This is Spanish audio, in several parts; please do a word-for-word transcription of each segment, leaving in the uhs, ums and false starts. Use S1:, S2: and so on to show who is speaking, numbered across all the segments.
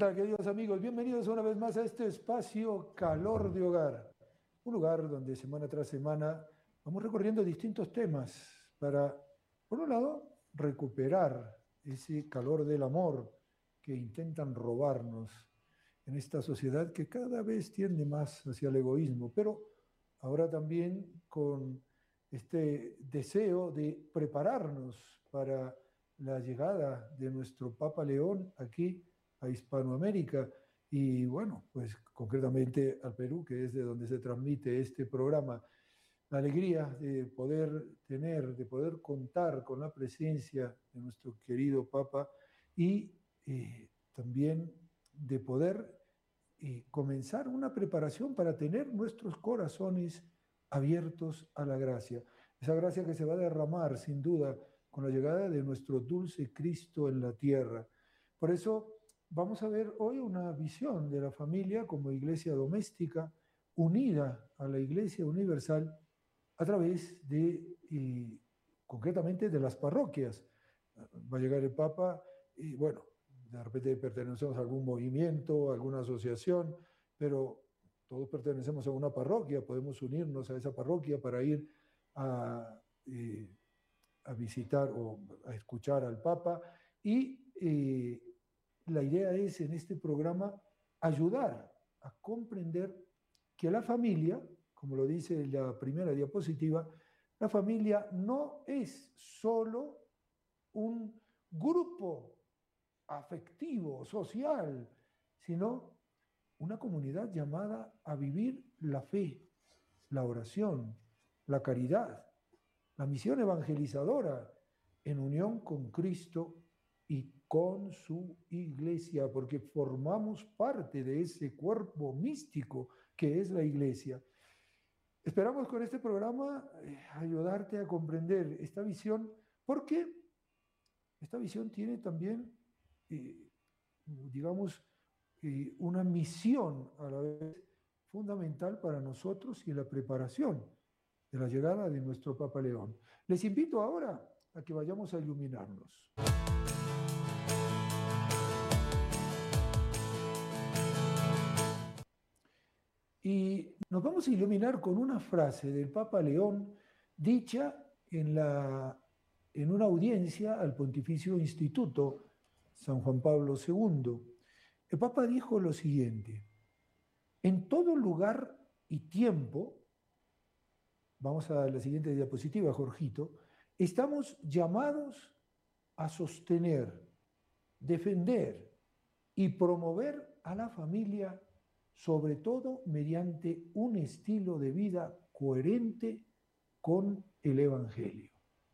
S1: tal, queridos amigos? Bienvenidos una vez más a este espacio Calor de Hogar, un lugar donde semana tras semana vamos recorriendo distintos temas para, por un lado, recuperar ese calor del amor que intentan robarnos en esta sociedad que cada vez tiende más hacia el egoísmo, pero ahora también con este deseo de prepararnos para la llegada de nuestro Papa León aquí a Hispanoamérica y bueno, pues concretamente al Perú, que es de donde se transmite este programa. La alegría de poder tener, de poder contar con la presencia de nuestro querido Papa y eh, también de poder eh, comenzar una preparación para tener nuestros corazones abiertos a la gracia. Esa gracia que se va a derramar sin duda con la llegada de nuestro dulce Cristo en la tierra. Por eso vamos a ver hoy una visión de la familia como iglesia doméstica unida a la iglesia universal a través de, eh, concretamente, de las parroquias. Va a llegar el Papa y, bueno, de repente pertenecemos a algún movimiento, a alguna asociación, pero todos pertenecemos a una parroquia, podemos unirnos a esa parroquia para ir a, eh, a visitar o a escuchar al Papa y eh, la idea es en este programa ayudar a comprender que la familia, como lo dice la primera diapositiva, la familia no es solo un grupo afectivo, social, sino una comunidad llamada a vivir la fe, la oración, la caridad, la misión evangelizadora en unión con Cristo y con su iglesia, porque formamos parte de ese cuerpo místico que es la iglesia. Esperamos con este programa eh, ayudarte a comprender esta visión, porque esta visión tiene también, eh, digamos, eh, una misión a la vez fundamental para nosotros y en la preparación de la llegada de nuestro Papa León. Les invito ahora a que vayamos a iluminarnos. Y nos vamos a iluminar con una frase del Papa León dicha en, la, en una audiencia al Pontificio Instituto San Juan Pablo segundo. El Papa dijo lo siguiente: en todo lugar y tiempo, vamos a la siguiente diapositiva, Jorgito, estamos llamados a sostener, defender y promover a la familia, sobre todo mediante un estilo de vida coherente con el Evangelio.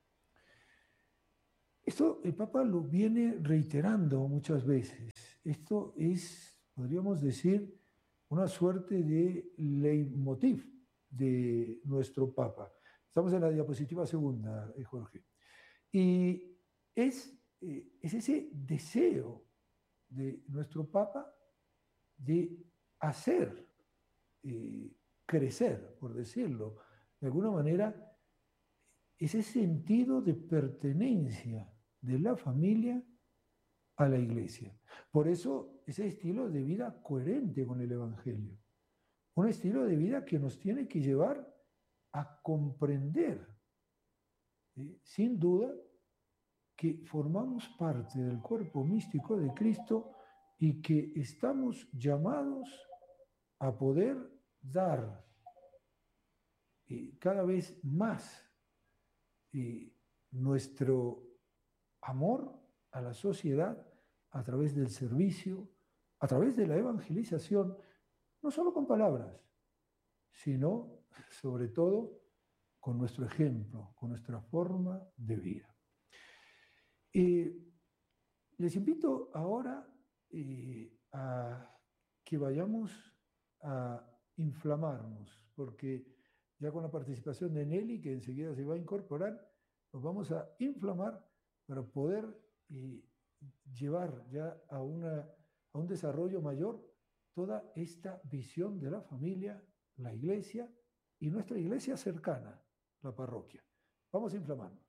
S1: Esto el Papa lo viene reiterando muchas veces. Esto es, podríamos decir, una suerte de leitmotiv de nuestro Papa. Estamos en la diapositiva segunda, Jorge. Y es, eh, es ese deseo de nuestro Papa de hacer eh, crecer, por decirlo de alguna manera, ese sentido de pertenencia de la familia a la iglesia. Por eso ese estilo de vida coherente con el Evangelio. Un estilo de vida que nos tiene que llevar a comprender, ¿sí?, sin duda, que formamos parte del cuerpo místico de Cristo y que estamos llamados a poder dar eh, cada vez más eh, nuestro amor a la sociedad a través del servicio, a través de la evangelización, no solo con palabras, sino sobre todo con nuestro ejemplo, con nuestra forma de vida. Eh, les invito ahora eh, a que vayamos a inflamarnos, porque ya con la participación de Nelly, que enseguida se va a incorporar, nos vamos a inflamar para poder eh, llevar ya a, una, a un desarrollo mayor toda esta visión de la familia, la iglesia y nuestra iglesia cercana, la parroquia. Vamos a inflamarnos.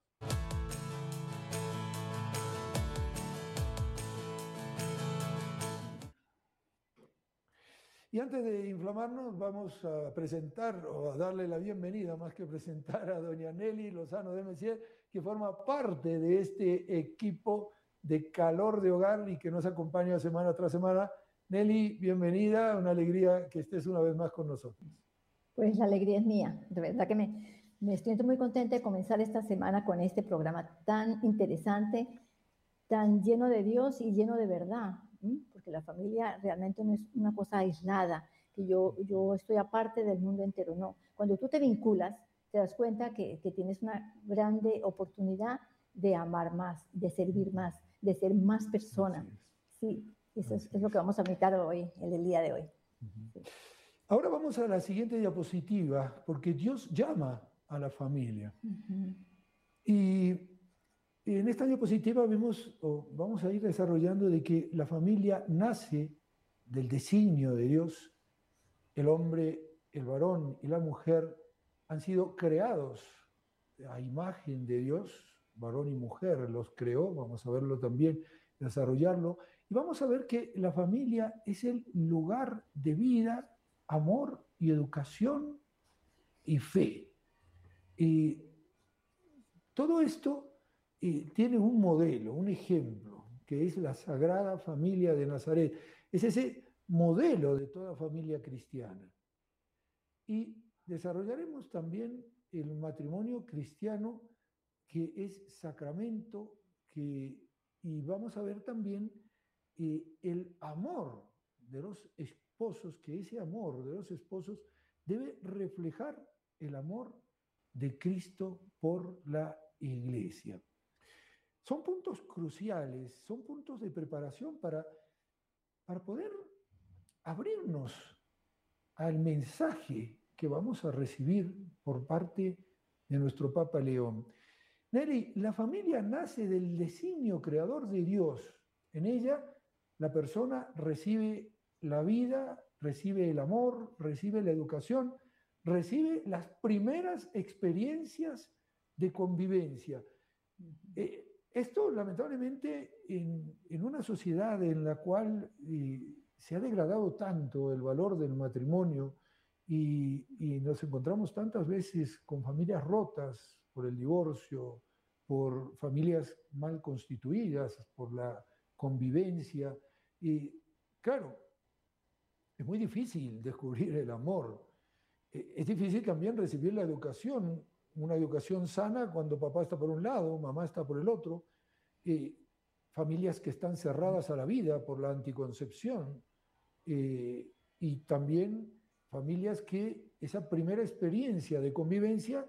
S1: Y antes de inflamarnos, vamos a presentar o a darle la bienvenida, más que presentar, a doña Nelly Lozano de Messier, que forma parte de este equipo de Calor de Hogar y que nos acompaña semana tras semana. Nelly, bienvenida, una alegría que estés una vez más con nosotros.
S2: Pues la alegría es mía, de verdad que me, me estoy muy contenta de comenzar esta semana con este programa tan interesante, tan lleno de Dios y lleno de verdad, ¿m? Porque la familia realmente no es una cosa aislada, que yo, yo estoy aparte del mundo entero, no. Cuando tú te vinculas, te das cuenta que, que tienes una grande oportunidad de amar más, de servir más, de ser más persona. Sí, eso es, es lo que vamos a meditar hoy, en el día de hoy.
S1: Uh-huh. Sí. Ahora vamos a la siguiente diapositiva, porque Dios llama a la familia. Uh-huh. Y en esta diapositiva vemos, o vamos a ir desarrollando, de que la familia nace del designio de Dios. El hombre, el varón y la mujer han sido creados a imagen de Dios, varón y mujer los creó, vamos a verlo también, desarrollarlo, y vamos a ver que la familia es el lugar de vida, amor y educación y fe. Y todo esto eh, tiene un modelo, un ejemplo, que es la Sagrada Familia de Nazaret. Es ese modelo de toda familia cristiana. Y desarrollaremos también el matrimonio cristiano, que es sacramento, que, y vamos a ver también eh, el amor de los esposos, que ese amor de los esposos debe reflejar el amor de Cristo por la Iglesia. Son puntos cruciales, son puntos de preparación para, para poder abrirnos al mensaje que vamos a recibir por parte de nuestro Papa León. Nelly, la familia nace del designio creador de Dios. En ella la persona recibe la vida, recibe el amor, recibe la educación, recibe las primeras experiencias de convivencia. Eh, esto, lamentablemente, en, en una sociedad en la cual eh, se ha degradado tanto el valor del matrimonio y, y nos encontramos tantas veces con familias rotas por el divorcio, por familias mal constituidas, por la convivencia. Y claro, es muy difícil descubrir el amor. Es difícil también recibir la educación, una educación sana cuando papá está por un lado, mamá está por el otro. Eh, familias que están cerradas a la vida por la anticoncepción. Eh, y también familias que esa primera experiencia de convivencia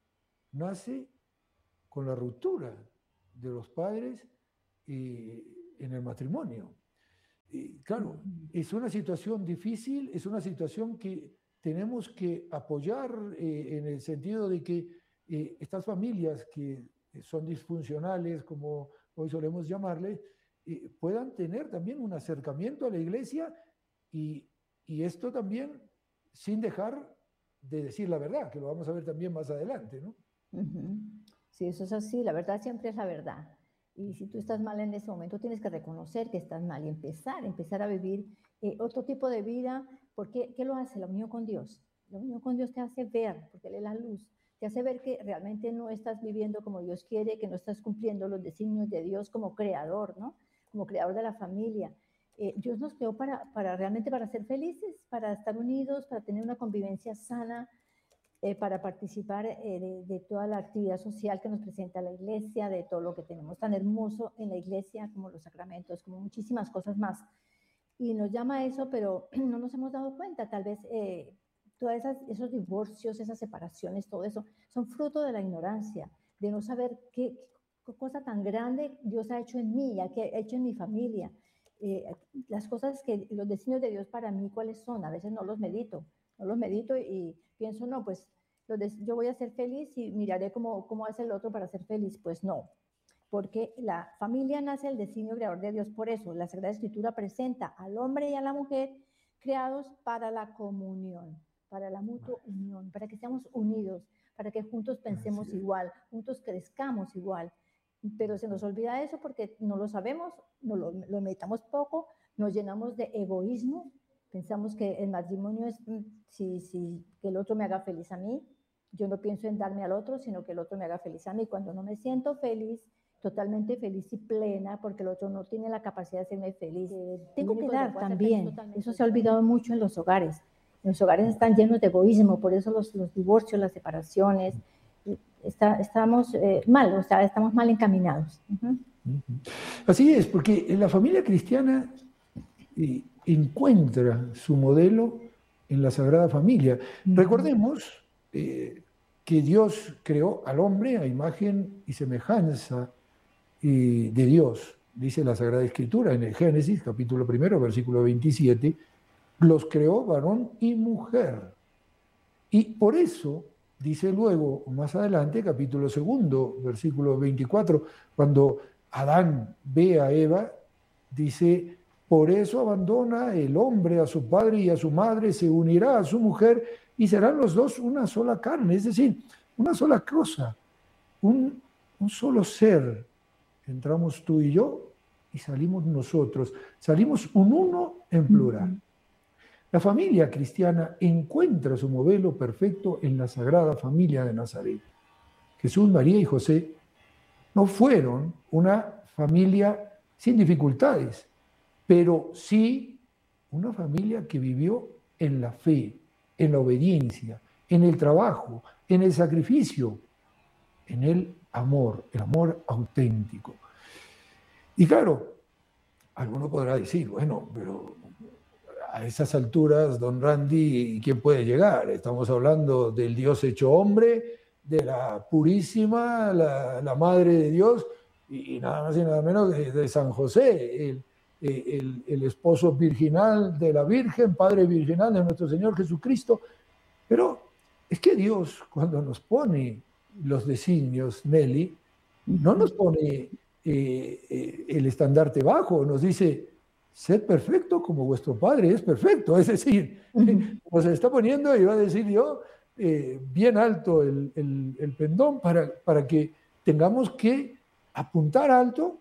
S1: nace con la ruptura de los padres eh, en el matrimonio. Eh, claro, es una situación difícil, es una situación que tenemos que apoyar eh, en el sentido de que eh, estas familias que son disfuncionales, como hoy solemos llamarle, eh, puedan tener también un acercamiento a la iglesia y, y esto también sin dejar de decir la verdad, que lo vamos a ver también más adelante, ¿no?
S2: Uh-huh. Sí, eso es así, la verdad siempre es la verdad. Y si tú estás mal en ese momento, tienes que reconocer que estás mal y empezar, empezar a vivir eh, otro tipo de vida. Porque, ¿qué lo hace? La unión con Dios. La unión con Dios te hace ver, porque Él es la luz, te hace ver que realmente no estás viviendo como Dios quiere, que no estás cumpliendo los designios de Dios como creador, ¿no? Como creador de la familia. Eh, Dios nos creó para, para realmente para ser felices, para estar unidos, para tener una convivencia sana, Eh, para participar eh, de, de toda la actividad social que nos presenta la iglesia, de todo lo que tenemos tan hermoso en la iglesia, como los sacramentos, como muchísimas cosas más. Y nos llama a eso, pero no nos hemos dado cuenta, tal vez eh, todos esos divorcios, esas separaciones, todo eso, son fruto de la ignorancia, de no saber qué, qué cosa tan grande Dios ha hecho en mí, ha hecho en mi familia. Eh, las cosas que, los designios de Dios para mí, ¿cuáles son? A veces no los medito, no los medito y pienso, no, pues yo voy a ser feliz y miraré cómo, cómo hace el otro para ser feliz. Pues no, porque la familia nace del designio creador de Dios. Por eso la Sagrada Escritura presenta al hombre y a la mujer creados para la comunión, para la mutua unión, para que seamos unidos, para que juntos pensemos igual, juntos crezcamos igual. Pero se nos olvida eso porque no lo sabemos, no lo, lo meditamos poco, nos llenamos de egoísmo, Pensamos que el matrimonio es mm, si, si, que el otro me haga feliz a mí. Yo no pienso en darme al otro, sino que el otro me haga feliz a mí. Cuando no me siento feliz, totalmente feliz y plena, porque el otro no tiene la capacidad de hacerme feliz. Eh, tengo que dar también. Eso se ha olvidado mucho en los hogares. Los hogares están llenos de egoísmo, por eso los, los divorcios, las separaciones, está, estamos eh, mal, o sea, estamos mal encaminados. Uh-huh.
S1: Así es, porque la familia cristiana eh, encuentra su modelo en la Sagrada Familia. Uh-huh. Recordemos eh, que Dios creó al hombre a imagen y semejanza eh, de Dios, dice la Sagrada Escritura en el Génesis, capítulo primero, versículo veintisiete, los creó varón y mujer. Y por eso, dice luego, más adelante, capítulo segundo, versículo veinticuatro, cuando Adán ve a Eva, dice, por eso abandona el hombre a su padre y a su madre, se unirá a su mujer y serán los dos una sola carne, es decir, una sola cosa, un, un solo ser. Entramos tú y yo y salimos nosotros, salimos un uno en plural. Uh-huh. La familia cristiana encuentra su modelo perfecto en la Sagrada Familia de Nazaret. Jesús, María y José no fueron una familia sin dificultades, pero sí una familia que vivió en la fe, en la obediencia, en el trabajo, en el sacrificio, en el amor, el amor auténtico. Y claro, alguno podrá decir, bueno, pero a esas alturas, don Randy, ¿quién puede llegar? Estamos hablando del Dios hecho hombre, de la purísima, la, la Madre de Dios, y, y nada más y nada menos de, de San José, el, el, el esposo virginal de la Virgen, Padre virginal de nuestro Señor Jesucristo. Pero es que Dios, cuando nos pone los designios, Nelly, no nos pone eh, eh, el estandarte bajo, nos dice, sed perfecto como vuestro Padre es perfecto. Es decir, uh-huh. Nos está poniendo, iba a decir yo, eh, bien alto el, el, el pendón para, para que tengamos que apuntar alto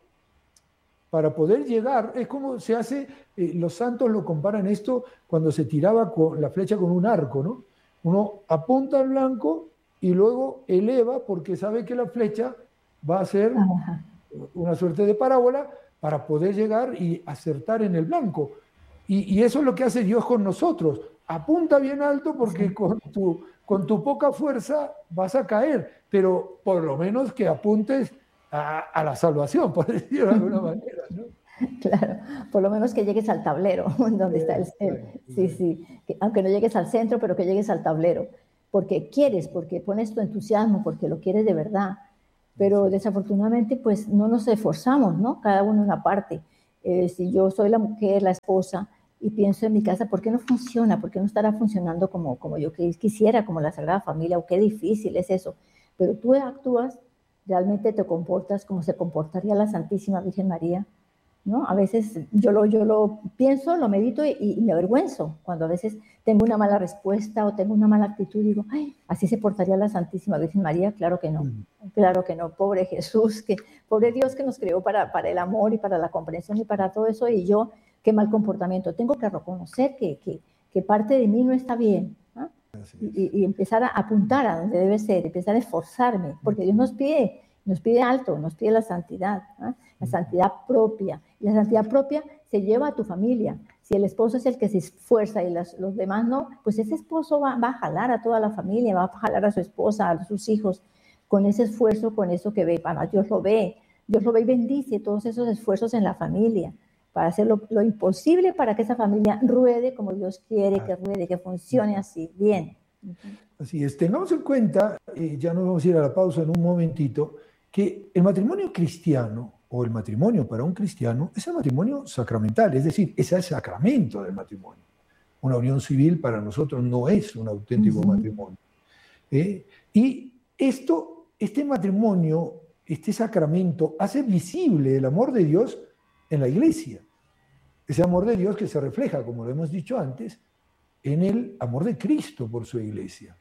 S1: para poder llegar. Es como se hace, eh, los santos lo comparan esto cuando se tiraba con la flecha con un arco, ¿no? Uno apunta al blanco y luego eleva porque sabe que la flecha va a ser uh-huh. una suerte de parábola para poder llegar y acertar en el blanco. Y, y eso es lo que hace Dios con nosotros. Apunta bien alto porque sí. con, tu, con tu poca fuerza vas a caer, pero por lo menos que apuntes a, a la salvación, por decirlo de alguna manera, ¿no?
S2: Claro, por lo menos que llegues al tablero, donde está el, el sí, sí, que, aunque no llegues al centro, pero que llegues al tablero, porque quieres, porque pones tu entusiasmo, porque lo quieres de verdad. Pero desafortunadamente pues no nos esforzamos, ¿no? Cada uno en una parte. Eh, si yo soy la mujer, la esposa, y pienso en mi casa, ¿por qué no funciona? ¿Por qué no estará funcionando como, como yo quisiera, como la Sagrada Familia? O qué difícil es eso. Pero tú actúas, realmente te comportas como se comportaría la Santísima Virgen María, ¿no? A veces yo lo, yo lo pienso, lo medito y, y me avergüenzo cuando a veces tengo una mala respuesta o tengo una mala actitud y digo, ay, ¿así se portaría la Santísima Virgen María? Claro que no, mm. claro que no, pobre Jesús, que, pobre Dios que nos creó para, para el amor y para la comprensión y para todo eso, y yo, qué mal comportamiento. Tengo que reconocer que, que, que parte de mí no está bien, ¿no? y, y empezar a apuntar a donde debe ser, empezar a esforzarme, porque Dios nos pide, nos pide alto, nos pide la santidad, ¿no? La santidad propia. Y la santidad propia se lleva a tu familia. Si el esposo es el que se esfuerza y las, los demás no, pues ese esposo va, va a jalar a toda la familia, va a jalar a su esposa, a sus hijos, con ese esfuerzo, con eso que ve. Bueno, Dios lo ve, Dios lo ve y bendice todos esos esfuerzos en la familia, para hacer lo, lo imposible para que esa familia ruede como Dios quiere que ruede, que funcione así, bien.
S1: Así es, tengamos en cuenta, eh, ya nos vamos a ir a la pausa en un momentito, que el matrimonio cristiano, o el matrimonio para un cristiano, es el matrimonio sacramental, es decir, es el sacramento del matrimonio. Una unión civil para nosotros no es un auténtico uh-huh. matrimonio. ¿Eh? Y esto, este matrimonio, este sacramento, hace visible el amor de Dios en la iglesia. Ese amor de Dios que se refleja, como lo hemos dicho antes, en el amor de Cristo por su iglesia.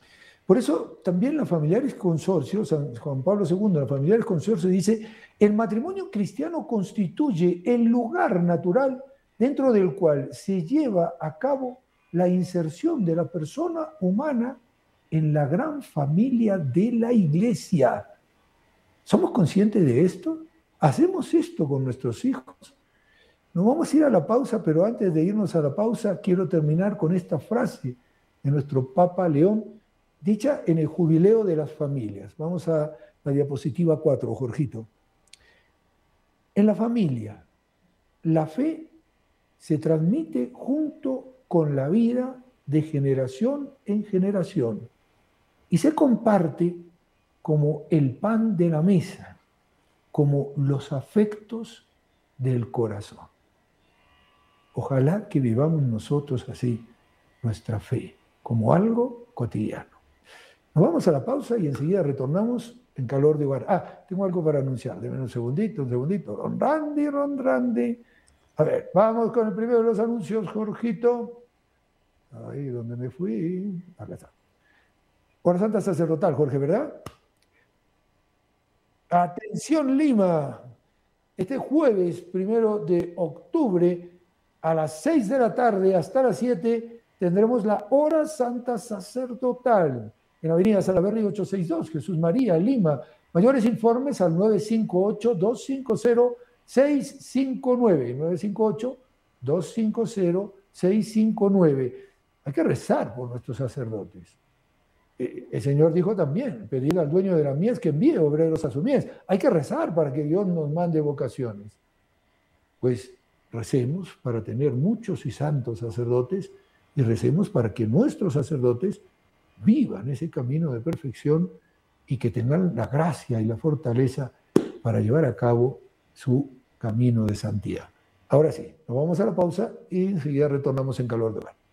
S1: Por eso también la Familiaris Consortio, San Juan Pablo segundo, la Familiaris Consortio dice, el matrimonio cristiano constituye el lugar natural dentro del cual se lleva a cabo la inserción de la persona humana en la gran familia de la Iglesia. ¿Somos conscientes de esto? ¿Hacemos esto con nuestros hijos? Nos vamos a ir a la pausa, pero antes de irnos a la pausa, quiero terminar con esta frase de nuestro Papa León, dicha en el Jubileo de las Familias. Vamos a la diapositiva cuatro, Jorgito. En la familia, la fe se transmite junto con la vida de generación en generación y se comparte como el pan de la mesa, como los afectos del corazón. Ojalá que vivamos nosotros así nuestra fe, como algo cotidiano. Nos vamos a la pausa y enseguida retornamos en Calor de Hogar. Ah, tengo algo para anunciar. Deme un segundito, un segundito. Ron Randy, Ron Randy. A ver, vamos con el primero de los anuncios, Jorgito. Ahí donde me fui. Acá está. Hora Santa Sacerdotal, Jorge, ¿verdad? Atención Lima. Este jueves, primero de octubre, a las seis de la tarde hasta las siete, tendremos la Hora Santa Sacerdotal en la avenida Salaverry ochocientos sesenta y dos, Jesús María, Lima. Mayores informes al nueve cinco ocho, dos cinco cero, seis cinco nueve, nueve cinco ocho, dos cinco cero, seis cinco nueve. Hay que rezar por nuestros sacerdotes. El Señor dijo también, pedir al dueño de la mies que envíe obreros a su mies. Hay que rezar para que Dios nos mande vocaciones. Pues recemos para tener muchos y santos sacerdotes y recemos para que nuestros sacerdotes vivan ese camino de perfección y que tengan la gracia y la fortaleza para llevar a cabo su camino de santidad. Ahora sí, nos vamos a la pausa y enseguida retornamos en Calor de Hogar.